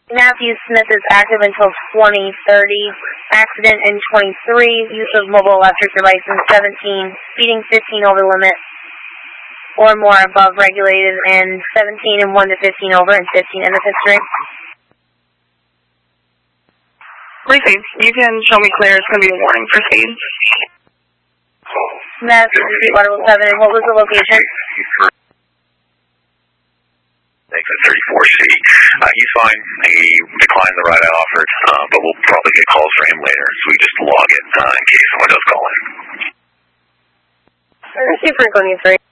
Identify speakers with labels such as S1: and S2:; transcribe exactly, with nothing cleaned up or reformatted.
S1: Matthew Smith is active until twenty thirty. Accident in twenty-three. Use of mobile electric device in seventeen. Speeding fifteen over the limit or more above regulated, and seventeen and one to fifteen over, and fifteen end of history.
S2: Received. You can show me clear. It's going to be a warning for speed.
S1: Mass Sweetwater seven, and what was the location?
S3: Exit thirty-four C. Uh, he's fine. He declined the ride I offered, uh, but we'll probably get calls for him later, so we just log it uh, in case someone does call in.
S1: Receive frequency three.